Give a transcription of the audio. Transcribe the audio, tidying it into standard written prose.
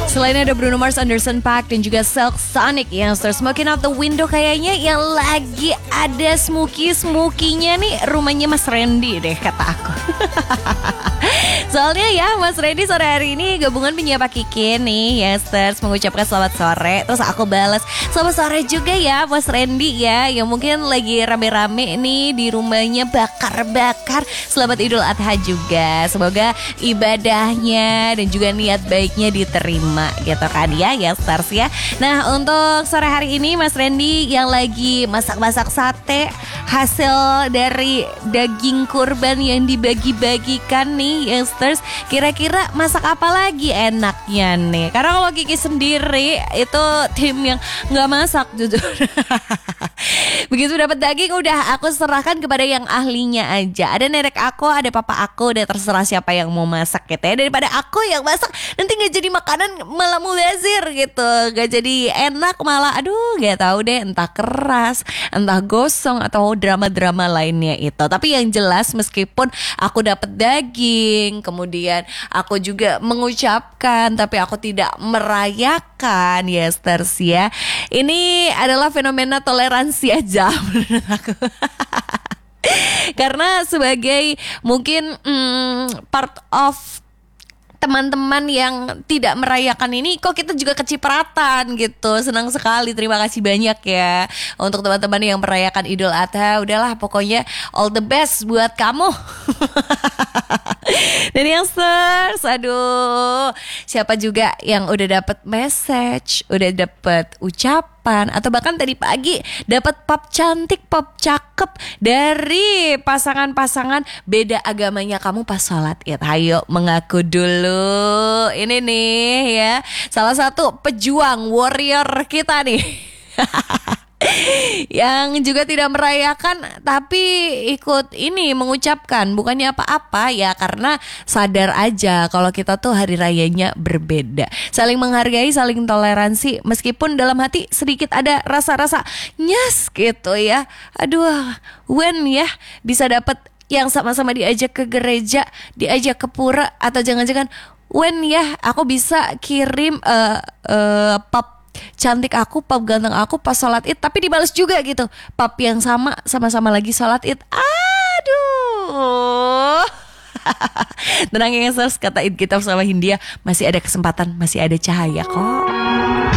Selain ada Bruno Mars, Anderson .Paak dan juga Silk Sonic yang Smoking Out the Window, kayaknya yang lagi ada smoky-smokinya nih rumahnya Mas Randy deh kata aku. Soalnya ya Mas Randy sore hari ini gabungan penyapa Kiki nih Yesters mengucapkan selamat sore. Terus aku balas selamat sore juga ya Mas Randy ya, yang mungkin lagi rame-rame nih di rumahnya bakar-bakar. Selamat Idul Adha juga. Semoga ibadahnya dan juga niat baiknya diterima gitu kan ya Yesters ya. Nah untuk sore hari ini Mas Randy yang lagi masak-masak sate hasil dari daging kurban yang dibagi-bagikan nih Yesters, kira-kira masak apa lagi enaknya nih? Karena kalau Kiki sendiri itu tim yang gak masak jujur. Begitu dapat daging udah aku serahkan kepada yang ahlinya aja. Ada nenek aku, ada papa aku, udah terserah siapa yang mau masak gitu ya. Daripada aku yang masak nanti gak jadi makanan malah mubazir gitu, gak jadi enak malah aduh gak tahu deh, entah keras, entah gosong atau drama-drama lainnya itu. Tapi yang jelas meskipun aku dapat daging, kemudian aku juga mengucapkan tapi aku tidak merayakan Yesters ya. Ini adalah fenomena toleransi aja menurut aku. Karena sebagai mungkin part of teman-teman yang tidak merayakan ini, kok kita juga kecipratan gitu. Senang sekali, terima kasih banyak ya untuk teman-teman yang merayakan Idul Adha. Udahlah pokoknya all the best buat kamu. Dan yang aduh, siapa juga yang udah dapat message, udah dapat ucapan, atau bahkan tadi pagi dapat pop cantik, pop cakep dari pasangan-pasangan beda agamanya kamu pas sholat Id. Ayo mengaku dulu. Ini nih ya, salah satu pejuang warrior kita nih. Yang juga tidak merayakan tapi ikut ini mengucapkan, bukannya apa-apa ya, karena sadar aja kalau kita tuh hari rayanya berbeda. Saling menghargai, saling toleransi, meskipun dalam hati sedikit ada rasa-rasa nyes gitu ya. Aduh, when ya bisa dapat yang sama-sama diajak ke gereja, diajak ke pura, atau jangan-jangan when ya aku bisa kirim pop cantik aku, pap ganteng aku pas sholat Id, tapi dibalas juga gitu pap yang sama-sama lagi sholat Id. Aduh. Tenang ya Yesters, kata Id kita sama Hindia, masih ada kesempatan, masih ada cahaya kok.